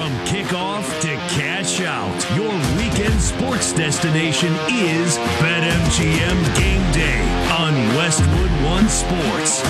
From kickoff to cash out, your weekend sports destination is BetMGM Game Day on Westwood One Sports.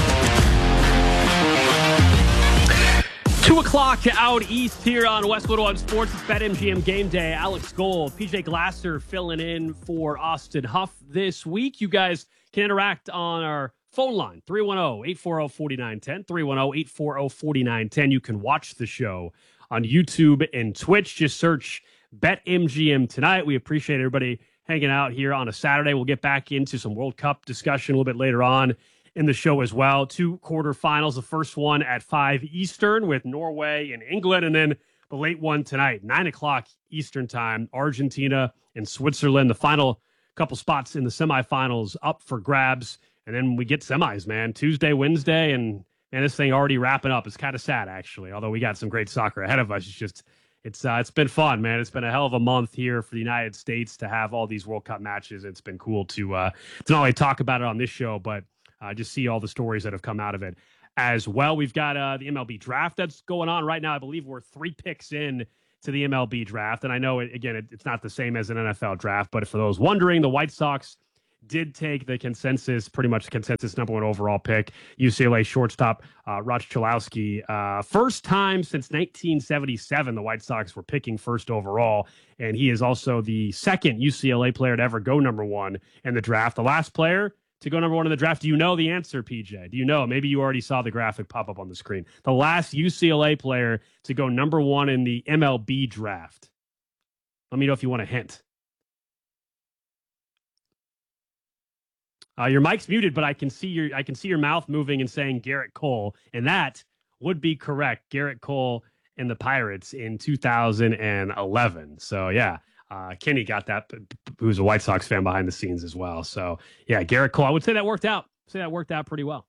2 o'clock out east here on Westwood One Sports. It's BetMGM Game Day. Alex Gold, PJ Glasser filling in for Austin Huff this week. You guys can interact on our phone line, 310-840-4910, 310-840-4910. You can watch the show on YouTube and Twitch. Just search BetMGM tonight. We appreciate everybody hanging out here on a Saturday. We'll get back into some World Cup discussion a little bit later on in the show as well. 2 quarterfinals, the first one at 5 Eastern with Norway and England, and then the late one tonight, 9 o'clock Eastern time, Argentina and Switzerland. The final couple spots in the semifinals up for grabs, and then we get semis, man. Tuesday, Wednesday, and this thing already wrapping up. It's kind of sad, actually, although we got some great soccer ahead of us. It's been fun, man. It's been a hell of a month here for the United States to have all these World Cup matches. It's been cool to not only talk about it on this show, but just see all the stories that have come out of it as well. We've got the MLB draft that's going on right now. I believe we're 3 picks in to the MLB draft. And I know, it's not the same as an NFL draft, but for those wondering, the White Sox did take the consensus, pretty much the consensus number 1 overall pick, UCLA shortstop Roch Chalowski. First time since 1977 the White Sox were picking first overall, and he is also the second UCLA player to ever go number 1 in the draft. The last player to go number 1 in the draft. Do you know the answer, PJ? Do you know? Maybe you already saw the graphic pop up on the screen. The last UCLA player to go number 1 in the MLB draft. Let me know if you want a hint. Your mic's muted, but I can see your mouth moving and saying Garrett Cole, and that would be correct. Garrett Cole and the Pirates in 2011. So yeah. Kenny got that, who's a White Sox fan behind the scenes as well. So, yeah, Garrett Cole, I would say that worked out. Pretty well.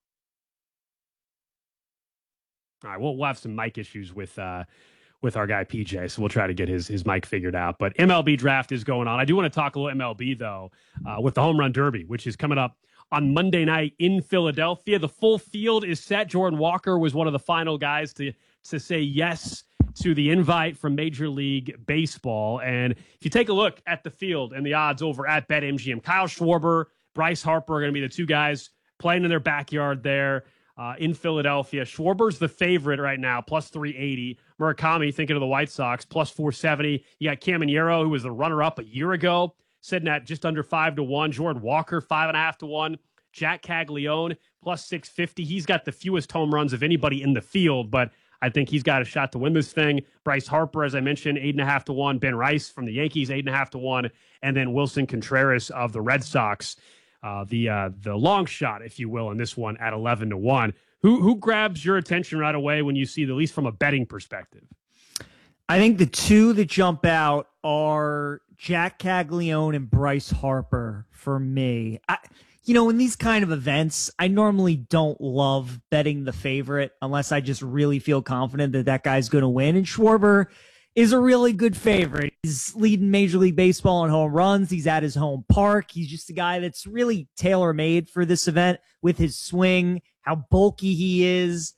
All right, we'll have some mic issues with our guy PJ, so we'll try to get his mic figured out. But MLB draft is going on. I do want to talk a little MLB, though, with the Home Run Derby, which is coming up on Monday night in Philadelphia. The full field is set. Jordan Walker was one of the final guys to say yes to the invite from Major League Baseball. And if you take a look at the field and the odds over at BetMGM, Kyle Schwarber, Bryce Harper are going to be the 2 guys playing in their backyard there in Philadelphia. Schwarber's the favorite right now, plus 380. Murakami, thinking of the White Sox, plus 470. You got Caminero, who was the runner-up a year ago, sitting at just under 5-1. Jordan Walker, 5.5-1. Jack Caglione, plus 650. He's got the fewest home runs of anybody in the field, but I think he's got a shot to win this thing. Bryce Harper, as I mentioned, 8.5-1. Ben Rice from the Yankees, 8.5-1. And then Wilson Contreras of the Red Sox, the long shot, if you will, in this one at 11-1. Who grabs your attention right away when you see, at least from a betting perspective? I think the 2 that jump out are Jack Caglione and Bryce Harper for me. In these kind of events, I normally don't love betting the favorite unless I just really feel confident that guy's going to win. And Schwarber is a really good favorite. He's leading Major League Baseball in home runs. He's at his home park. He's just a guy that's really tailor-made for this event with his swing, how bulky he is.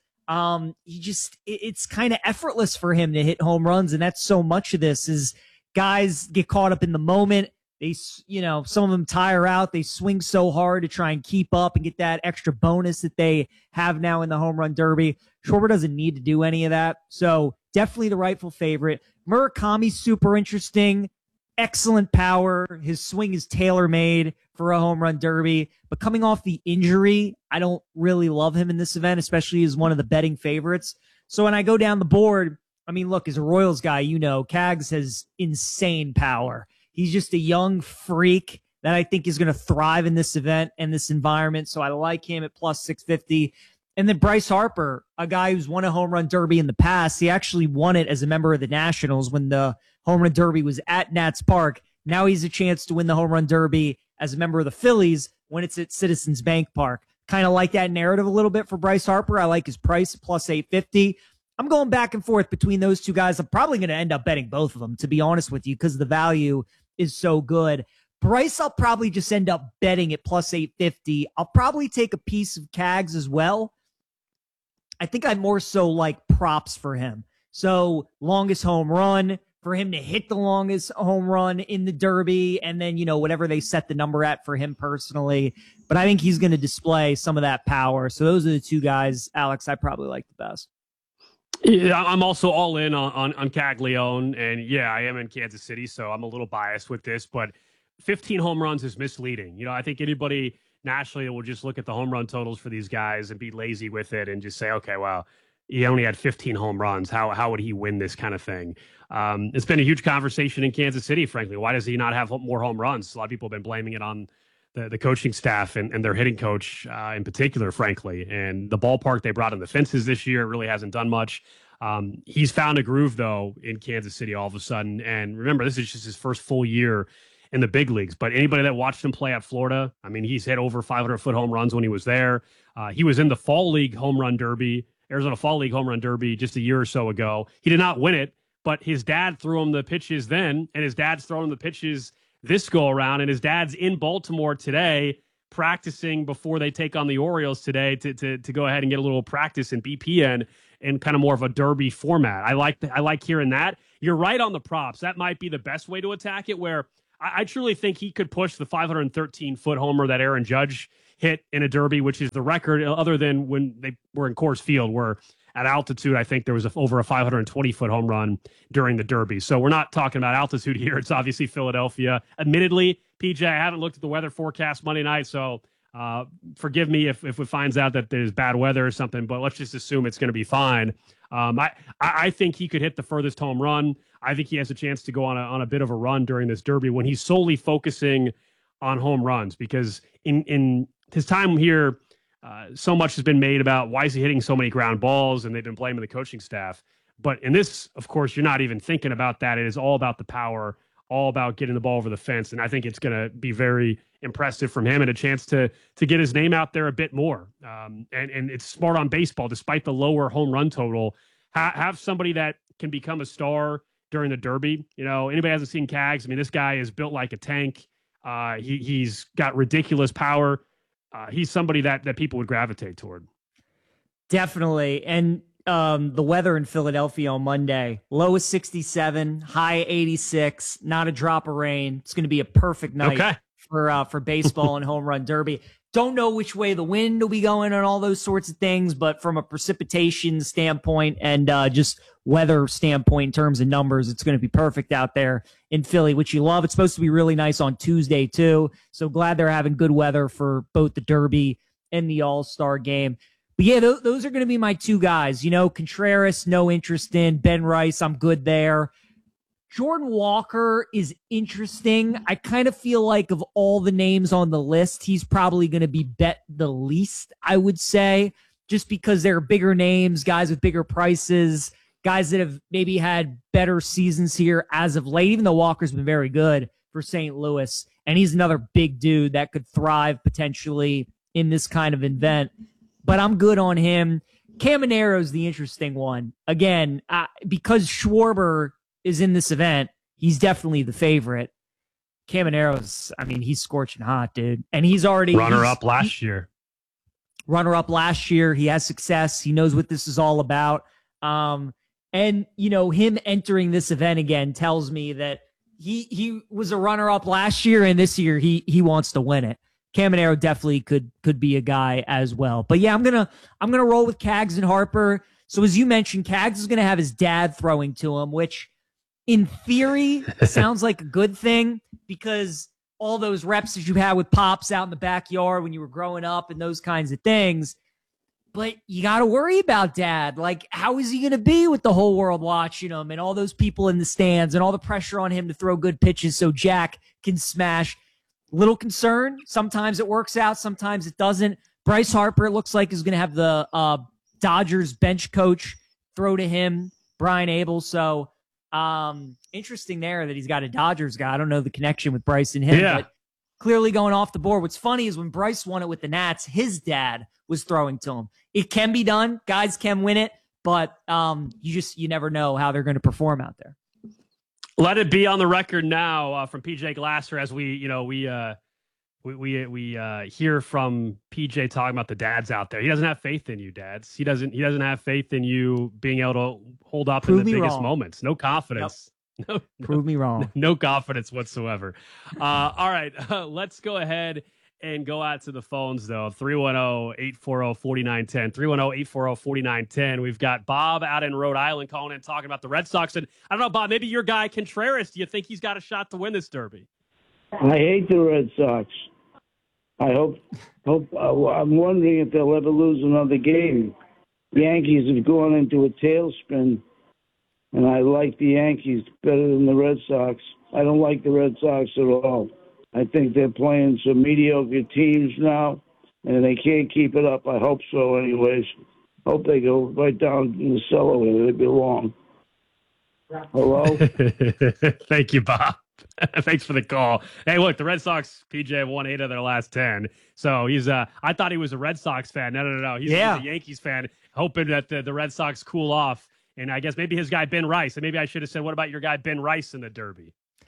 It's kind of effortless for him to hit home runs. And that's so much of this is guys get caught up in the moment. They, some of them tire out. They swing so hard to try and keep up and get that extra bonus that they have now in the home run derby. Schwarber doesn't need to do any of that. So definitely the rightful favorite. Murakami's super interesting. Excellent power. His swing is tailor-made for a home run derby. But coming off the injury, I don't really love him in this event, especially as one of the betting favorites. So when I go down the board, look, as a Royals guy, Cags has insane power. He's just a young freak that I think is going to thrive in this event and this environment. So I like him at plus 650. And then Bryce Harper, a guy who's won a home run derby in the past. He actually won it as a member of the Nationals when the home run derby was at Nats Park. Now he's a chance to win the home run derby as a member of the Phillies when it's at Citizens Bank Park. Kind of like that narrative a little bit for Bryce Harper. I like his price, plus 850. I'm going back and forth between those 2 guys. I'm probably going to end up betting both of them, to be honest with you, because the value is so good. Bryce, I'll probably just end up betting at plus 850. I'll probably take a piece of Cags as well. I think I more so like props for him. So longest home run, for him to hit the longest home run in the Derby, and then, whatever they set the number at for him personally. But I think he's going to display some of that power. So those are the two guys, Alex, I probably like the best. Yeah, I'm also all in on Caglione, and yeah, I am in Kansas City, so I'm a little biased with this, but 15 home runs is misleading. I think anybody nationally will just look at the home run totals for these guys and be lazy with it and just say, okay, well, he only had 15 home runs. How would he win this kind of thing? It's been a huge conversation in Kansas City, frankly. Why does he not have more home runs? A lot of people have been blaming it on the coaching staff and their hitting coach in particular, frankly. And the ballpark they brought in the fences this year really hasn't done much. He's found a groove, though, in Kansas City all of a sudden. And remember, this is just his first full year in the big leagues. But anybody that watched him play at Florida, I mean, he's hit over 500-foot home runs when he was there. He was in the Fall League Home Run Derby, Arizona Fall League Home Run Derby just a year or so ago. He did not win it, but his dad threw him the pitches then, and his dad's throwing him the pitches this go around, and his dad's in Baltimore today practicing before they take on the Orioles today to go ahead and get a little practice in BPN in kind of more of a derby format. I like hearing that. You're right on the props. That might be the best way to attack it, where I truly think he could push the 513-foot homer that Aaron Judge hit in a derby, which is the record, other than when they were in Coors Field, where at altitude, I think there was over a 520-foot home run during the Derby. So we're not talking about altitude here. It's obviously Philadelphia. Admittedly, PJ, I haven't looked at the weather forecast Monday night, so forgive me if it finds out that there's bad weather or something, but let's just assume it's going to be fine. I think he could hit the furthest home run. I think he has a chance to go on a bit of a run during this Derby when he's solely focusing on home runs, because in his time here, so much has been made about why is he hitting so many ground balls, and they've been blaming the coaching staff. But in this, of course, you're not even thinking about that. It is all about the power, all about getting the ball over the fence. And I think it's going to be very impressive from him and a chance to get his name out there a bit more. And it's smart on baseball, despite the lower home run total. Have somebody that can become a star during the Derby. Anybody hasn't seen Cags, I mean, this guy is built like a tank. He's got ridiculous power. He's somebody that people would gravitate toward. Definitely. And the weather in Philadelphia on Monday, low is 67, high 86, not a drop of rain. It's going to be a perfect night for baseball and home run derby. Don't know which way the wind will be going and all those sorts of things, but from a precipitation standpoint and just weather standpoint in terms of numbers, it's going to be perfect out there in Philly, which you love. It's supposed to be really nice on Tuesday too. So glad they're having good weather for both the Derby and the All-Star game. But yeah, those are going to be my two guys. Contreras, no interest in. Ben Rice, I'm good there. Jordan Walker is interesting. I kind of feel like of all the names on the list, he's probably going to be bet the least, I would say, just because they're bigger names, guys with bigger prices, guys that have maybe had better seasons here as of late, even though Walker's been very good for St. Louis. And he's another big dude that could thrive potentially in this kind of event. But I'm good on him. Camanero's the interesting one. Again, because Schwarber is in this event, he's definitely the favorite. Camanero's, I mean, he's scorching hot, dude. And he's already runner-up last year. Runner-up last year. He has success. He knows what this is all about. And, him entering this event again tells me that he was a runner-up last year, and this year he wants to win it. Caminero definitely could be a guy as well. But yeah, I'm gonna roll with Cags and Harper. So as you mentioned, Cags is gonna have his dad throwing to him, which in theory sounds like a good thing, because all those reps that you had with Pops out in the backyard when you were growing up and those kinds of things. But you got to worry about dad. Like, how is he going to be with the whole world watching him and all those people in the stands and all the pressure on him to throw good pitches so Jack can smash? Little concern. Sometimes it works out. Sometimes it doesn't. Bryce Harper, it looks like, is going to have the Dodgers bench coach throw to him, Brian Abel. So interesting there that he's got a Dodgers guy. I don't know the connection with Bryce and him, but clearly going off the board. What's funny is when Bryce won it with the Nats, his dad was throwing to him. It can be done. Guys can win it, but you never know how they're going to perform out there. Let it be on the record now from PJ Glasser as we we hear from PJ talking about the dads out there. He doesn't have faith in you, dads. He doesn't have faith in you being able to hold up in the biggest moments. No confidence. Yep. Prove me wrong. No confidence whatsoever. All right, let's go ahead and go out to the phones, though. 310-840-4910. 310-840-4910. We've got Bob out in Rhode Island calling in talking about the Red Sox. And I don't know, Bob, maybe your guy Contreras, do you think he's got a shot to win this Derby? I hate the Red Sox. I hope. I'm wondering if they'll ever lose another game. Yankees have gone into a tailspin, and I like the Yankees better than the Red Sox. I don't like the Red Sox at all. I think they're playing some mediocre teams now, and they can't keep it up. I hope so, anyways. Hope they go right down in the cellar where they belong. Hello? Thank you, Bob. Thanks for the call. Hey, look, the Red Sox, PJ, have won 8 of their last 10. So he's I thought he was a Red Sox fan. No. He's a Yankees fan, hoping that the Red Sox cool off. And I guess maybe his guy, Ben Rice. And maybe I should have said, what about your guy, Ben Rice, in the Derby?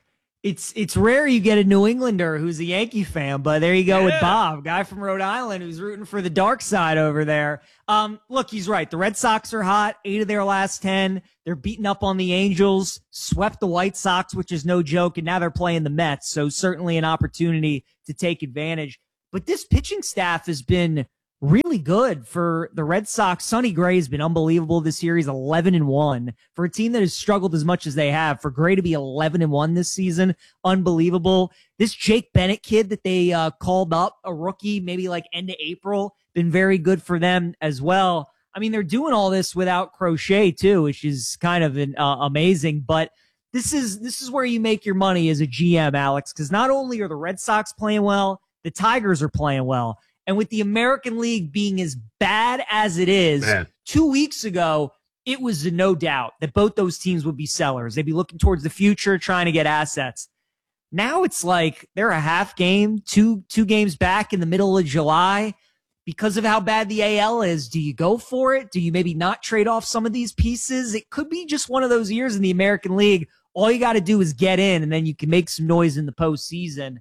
It's rare you get a New Englander who's a Yankee fan, but there you go with Bob, guy from Rhode Island who's rooting for the dark side over there. Look, he's right. The Red Sox are hot. 8 of their last 10. They're beating up on the Angels, swept the White Sox, which is no joke, and now they're playing the Mets. So certainly an opportunity to take advantage. But this pitching staff has been really good for the Red Sox. Sonny Gray has been unbelievable this year. He's 11-1 for a team that has struggled as much as they have. For Gray to be 11-1 this season, unbelievable. This Jake Bennett kid that they called up, a rookie, maybe like end of April, been very good for them as well. I mean, they're doing all this without Crochet too, which is kind of amazing. But this is where you make your money as a GM, Alex, because not only are the Red Sox playing well, the Tigers are playing well. And with the American League being as bad as it is, 2 weeks ago, it was no doubt that both those teams would be sellers. They'd be looking towards the future, trying to get assets. Now it's like they're a half game, two games back in the middle of July. Because of how bad the AL is, do you go for it? Do you maybe not trade off some of these pieces? It could be just one of those years in the American League. All you got to do is get in, and then you can make some noise in the postseason.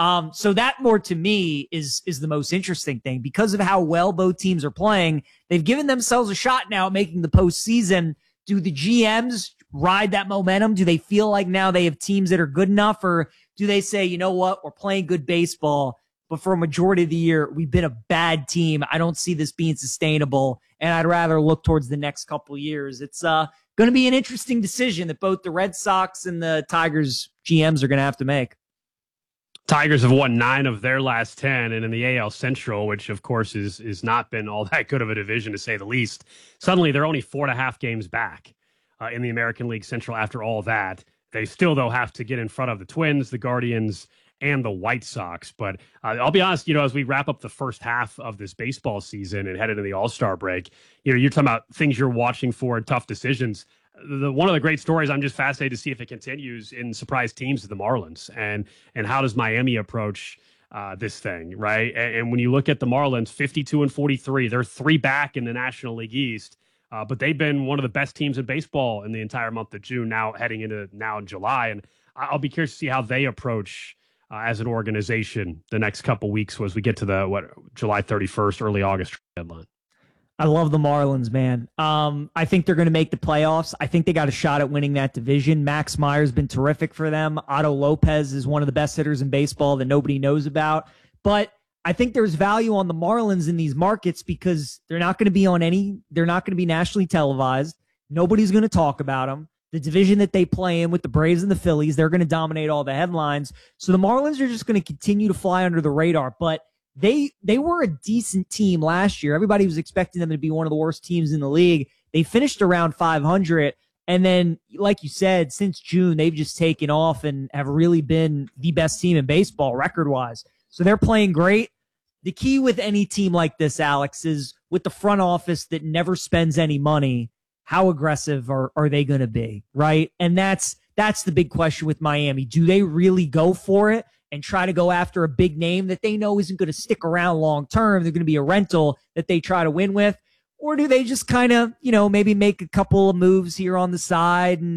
So that more to me is the most interesting thing because of how well both teams are playing. They've given themselves a shot now at making the postseason. Do the GMs ride that momentum? Do they feel like now they have teams that are good enough, or do they say, you know what, we're playing good baseball, but for a majority of the year, we've been a bad team. I don't see this being sustainable, and I'd rather look towards the next couple of years. It's going to be an interesting decision that both the Red Sox and the Tigers GMs are going to have to make. Tigers have won 9 of their last 10, and in the AL Central, which of course is not been all that good of a division to say the least, suddenly they're only 4.5 games back in the American League Central after all that. They still, though, have to get in front of the Twins, the Guardians, and the White Sox. But I'll be honest, as we wrap up the first half of this baseball season and head into the All-Star break, you're talking about things you're watching for and tough decisions. One of the great stories, I'm just fascinated to see if it continues in surprise teams of the Marlins, and how does Miami approach this thing, right? And when you look at the Marlins, 52-43, they're 3 back in the National League East, but they've been one of the best teams in baseball in the entire month of June, now heading into now in July, and I'll be curious to see how they approach as an organization the next couple weeks as we get to the July 31st, early August deadline. I love the Marlins, man. I think they're going to make the playoffs. I think they got a shot at winning that division. Max Meyer's been terrific for them. Otto Lopez is one of the best hitters in baseball that nobody knows about. But I think there's value on the Marlins in these markets because they're not going to be they're not going to be nationally televised. Nobody's going to talk about them. The division that they play in with the Braves and the Phillies, they're going to dominate all the headlines. So the Marlins are just going to continue to fly under the radar. But they were a decent team last year. Everybody was expecting them to be one of the worst teams in the league. They finished around 500. And then, like you said, since June, they've just taken off and have really been the best team in baseball record-wise. So they're playing great. The key with any team like this, Alex, is with the front office that never spends any money, how aggressive are they going to be, right? And that's the big question with Miami. Do they really go for it and try to go after a big name that they know isn't going to stick around long term? They're going to be a rental that they try to win with. Or do they just kind of, maybe make a couple of moves here on the side and,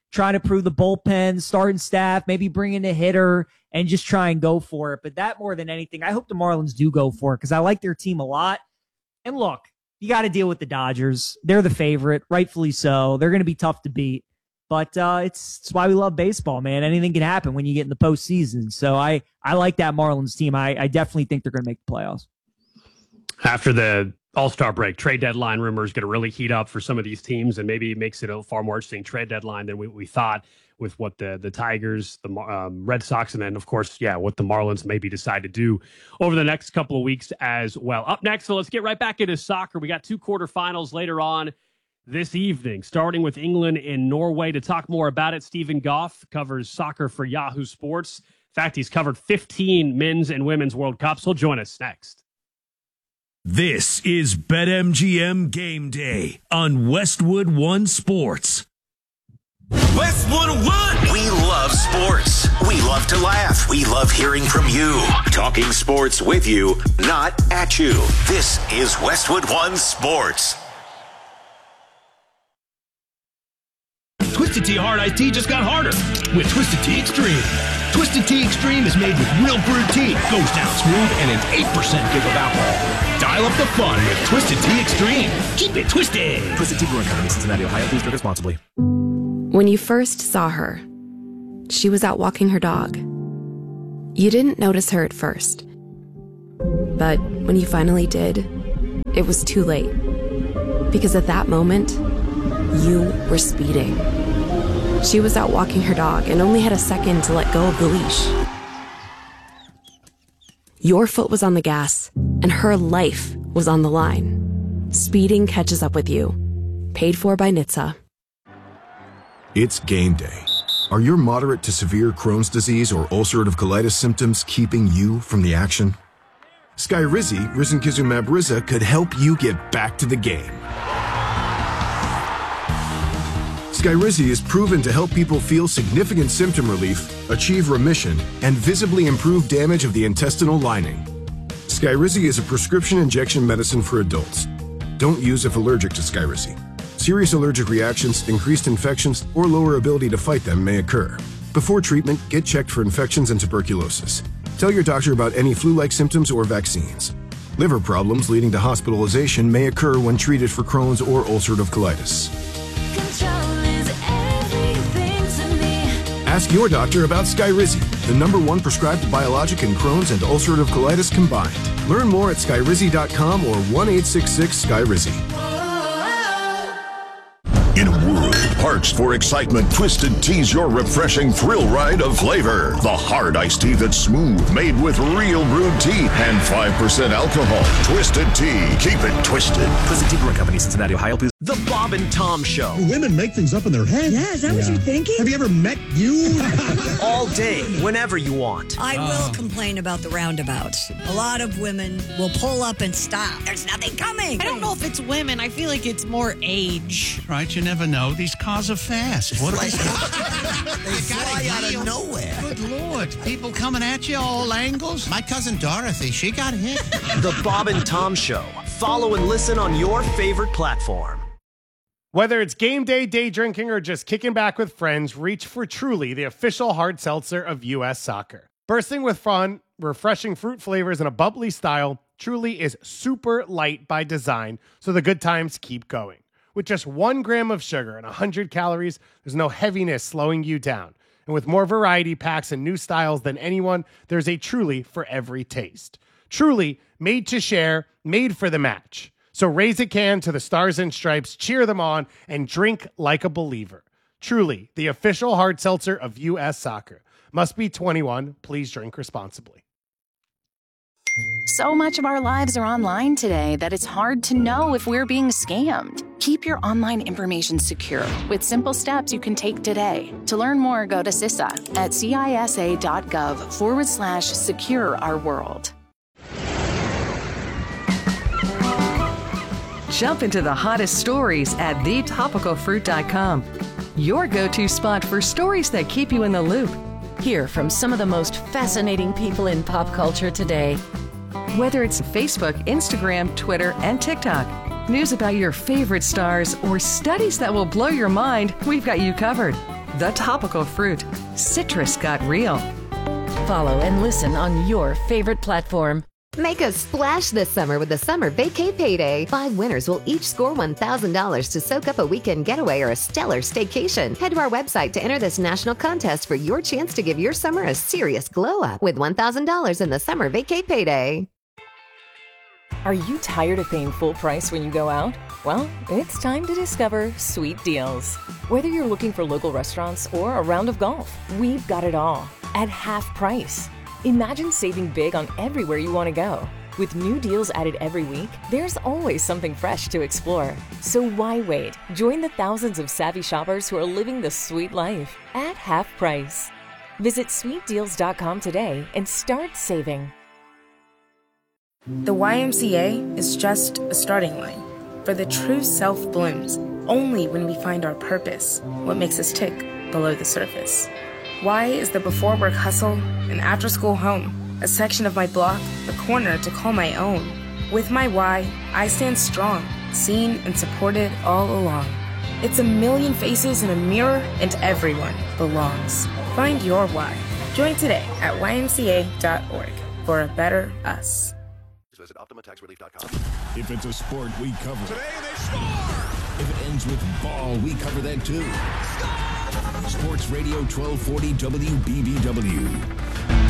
trying to prove the bullpen, starting staff, maybe bring in a hitter and just try and go for it. But that more than anything, I hope the Marlins do go for it because I like their team a lot. And look, you got to deal with the Dodgers. They're the favorite, rightfully so. They're going to be tough to beat. But it's why we love baseball, man. Anything can happen when you get in the postseason. So I like that Marlins team. I definitely think they're going to make the playoffs. After the All-Star break, trade deadline rumors going to really heat up for some of these teams, and maybe it makes it a far more interesting trade deadline than we thought with what the Tigers, the Red Sox, and then, of course, what the Marlins maybe decide to do over the next couple of weeks as well. Up next, so let's get right back into soccer. We got 2 quarterfinals later on this evening, starting with England and Norway. To talk more about it, Stephen Goff covers soccer for Yahoo Sports. In fact, he's covered 15 men's and women's World Cups. He'll join us next. This is BetMGM Game Day on Westwood One Sports. Westwood One! We love sports. We love to laugh. We love hearing from you. Talking sports with you, not at you. This is Westwood One Sports. Twisted Tea Hard Iced Tea just got harder with Twisted Tea Extreme. Twisted Tea Extreme is made with real brewed tea, goes down smooth, and an 8% give of alcohol. Dial up the fun with Twisted Tea Extreme. Keep it twisted. Twisted Tea Brewing Company, Cincinnati, Ohio. Please drink responsibly. When you first saw her, she was out walking her dog. You didn't notice her at first. But when you finally did, it was too late. Because at that moment, you were speeding. She was out walking her dog and only had a second to let go of the leash. Your foot was on the gas, and her life was on the line. Speeding catches up with you. Paid for by NHTSA. It's game day. Are your moderate to severe Crohn's disease or ulcerative colitis symptoms keeping you from the action? Skyrizi, risankizumab Riza, could help you get back to the game. Skyrizi is proven to help people feel significant symptom relief, achieve remission, and visibly improve damage of the intestinal lining. Skyrizi is a prescription injection medicine for adults. Don't use if allergic to Skyrizi. Serious allergic reactions, increased infections, or lower ability to fight them may occur. Before treatment, get checked for infections and tuberculosis. Tell your doctor about any flu-like symptoms or vaccines. Liver problems leading to hospitalization may occur when treated for Crohn's or ulcerative colitis. Ask your doctor about Skyrizi, the #1 prescribed biologic in Crohn's and ulcerative colitis combined. Learn more at skyrizi.com or 1-866-SKYRIZI. In a world parched for excitement, Twisted Tea's your refreshing thrill ride of flavor. The hard iced tea that's smooth, made with real brewed tea and 5% alcohol. Twisted Tea. Keep it twisted. Twisted Tea Brewing Company, Cincinnati, Ohio. Please. The Bob and Tom Show. Women make things up in their head. Yeah, is that what you're thinking? Have you ever met you? All day, whenever you want. I will complain about the roundabouts. A lot of women will pull up and stop. There's nothing coming. I don't know if it's women. I feel like it's more age. Right, you never know. These cars are fast. What They fly out of nowhere. Good Lord. People coming at you all angles. My cousin Dorothy, she got hit. The Bob and Tom Show. Follow and listen on your favorite platform. Whether it's game day, day drinking, or just kicking back with friends, reach for Truly, the official hard seltzer of U.S. Soccer. Bursting with fun, refreshing fruit flavors, and a bubbly style, Truly is super light by design, so the good times keep going. With just 1 gram of sugar and 100 calories, there's no heaviness slowing you down. And with more variety packs and new styles than anyone, there's a Truly for every taste. Truly, made to share, made for the match. So raise a can to the Stars and Stripes, cheer them on, and drink like a believer. Truly, the official hard seltzer of U.S. Soccer. Must be 21. Please drink responsibly. So much of our lives are online today that it's hard to know if we're being scammed. Keep your online information secure with simple steps you can take today. To learn more, go to CISA at CISA.gov/secure our world. Jump into the hottest stories at thetopicalfruit.com. Your go-to spot for stories that keep you in the loop. Hear from some of the most fascinating people in pop culture today. Whether it's Facebook, Instagram, Twitter, and TikTok, news about your favorite stars, or studies that will blow your mind, we've got you covered. The Topical Fruit. Citrus got real. Follow and listen on your favorite platform. Make a splash this summer with the Summer Vacay Payday. 5 winners will each score $1,000 to soak up a weekend getaway or a stellar staycation. Head to our website to enter this national contest for your chance to give your summer a serious glow up with $1,000 in the Summer Vacay Payday. Are you tired of paying full price when you go out? Well, it's time to discover Sweet Deals. Whether you're looking for local restaurants or a round of golf, we've got it all at half price. Imagine saving big on everywhere you want to go. With new deals added every week, there's always something fresh to explore. So why wait? Join the thousands of savvy shoppers who are living the sweet life at half price. Visit sweetdeals.com today and start saving. The YMCA is just a starting line, for the true self blooms only when we find our purpose, what makes us tick below the surface. Y is the before work hustle, an after school home, a section of my block, a corner to call my own. With my Y, I stand strong, seen and supported all along. It's a million faces in a mirror, and everyone belongs. Find your Y. Join today at ymca.org for a better us. Visit OptimaTaxRelief.com. If it's a sport, we cover it. Today they score! If it ends with ball, we cover that too. Score! Sports Radio 1240 WBBW.